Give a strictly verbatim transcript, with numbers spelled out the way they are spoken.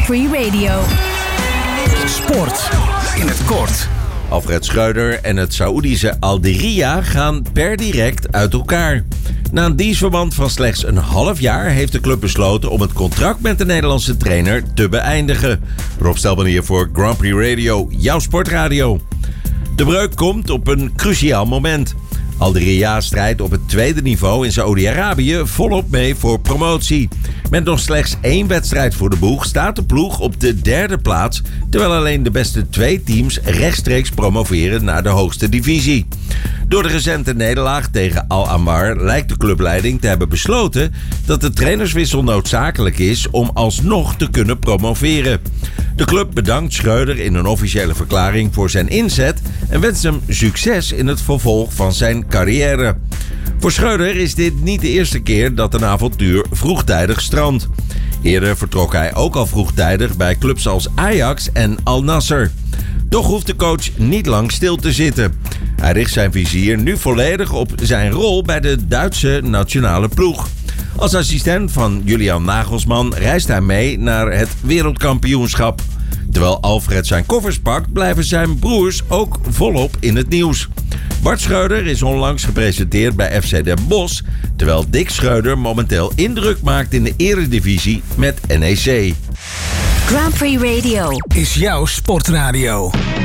Grand Prix Radio. Sport in het kort. Alfred Schreuder en het Saoedische Al-Diriyah gaan per direct uit elkaar. Na een dienstverband van slechts een half jaar heeft de club besloten om het contract met de Nederlandse trainer te beëindigen. Rob Stelman hier voor Grand Prix Radio, jouw sportradio. De breuk komt op een cruciaal moment. Al-Diriyah strijdt op het tweede niveau in Saoedi-Arabië volop mee voor promotie. Met nog slechts één wedstrijd voor de boeg staat de ploeg op de derde plaats, terwijl alleen de beste twee teams rechtstreeks promoveren naar de hoogste divisie. Door de recente nederlaag tegen Al-Ammar lijkt de clubleiding te hebben besloten dat de trainerswissel noodzakelijk is om alsnog te kunnen promoveren. De club bedankt Schreuder in een officiële verklaring voor zijn inzet en wenst hem succes in het vervolg van zijn carrière. Voor Schreuder is dit niet de eerste keer dat een avontuur vroegtijdig strandt. Eerder vertrok hij ook al vroegtijdig bij clubs als Ajax en Al Nassr. Toch hoeft de coach niet lang stil te zitten. Hij richt zijn vizier nu volledig op zijn rol bij de Duitse nationale ploeg. Als assistent van Julian Nagelsman reist hij mee naar het wereldkampioenschap. Terwijl Alfred zijn koffers pakt, blijven zijn broers ook volop in het nieuws. Bart Schreuder is onlangs gepresenteerd bij F C Den Bosch, terwijl Dick Schreuder momenteel indruk maakt in de eredivisie met N E C. Grand Prix Radio Is jouw sportradio.